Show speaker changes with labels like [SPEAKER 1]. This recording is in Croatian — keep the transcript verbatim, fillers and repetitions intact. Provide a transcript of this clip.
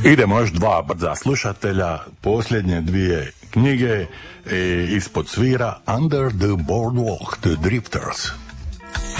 [SPEAKER 1] Idemo još dva brza slušatelja, posljednje dvije knjige, e, ispod svira Under the Boardwalk, The Drifters.